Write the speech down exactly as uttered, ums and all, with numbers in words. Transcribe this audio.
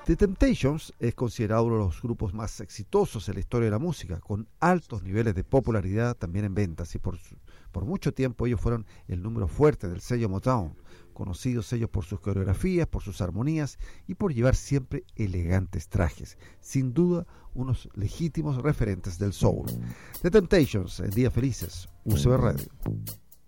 The Temptations es considerado uno de los grupos más exitosos en la historia de la música, con altos niveles de popularidad también en ventas, y por, por mucho tiempo ellos fueron el número fuerte del sello Motown, conocidos ellos por sus coreografías, por sus armonías y por llevar siempre elegantes trajes, sin duda unos legítimos referentes del soul. The Temptations, en Días Felices, U C B Radio.